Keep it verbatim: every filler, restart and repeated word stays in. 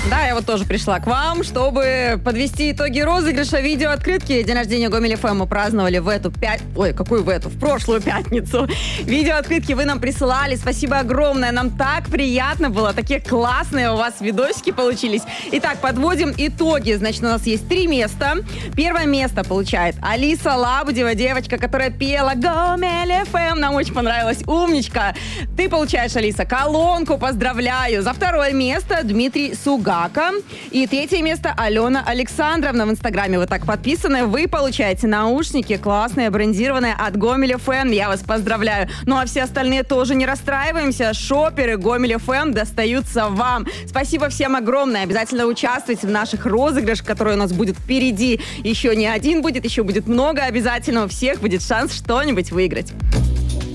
Да, я вот тоже пришла к вам, чтобы подвести итоги розыгрыша видеооткрытки. День рождения Гомель эф эм мы праздновали в эту пять... Ой, какую в эту? В прошлую пятницу. Видеооткрытки вы нам присылали. Спасибо огромное. Нам так приятно было. Такие классные у вас видосики получились. Итак, подводим итоги. Значит, у нас есть три места. Первое место получает Алиса Лабудева, девочка, которая пела Гомель эф эм. Нам очень понравилась. Умничка. Ты получаешь, Алиса, колонку. Поздравляю. За второе место Дмитрий Сугака. И третье место Алена Александровна. В инстаграме вы так подписаны. Вы получаете наушники классные, брендированные от Гомель эф эм. Я вас поздравляю. Ну а все остальные тоже не расстраиваемся. Шоперы Гомель эф эм достаются вам. Спасибо всем огромное. Обязательно участвуйте в наших розыгрышах, которые у нас будут впереди. Еще не один будет, еще будет много. Обязательно у всех будет шанс что-нибудь выиграть.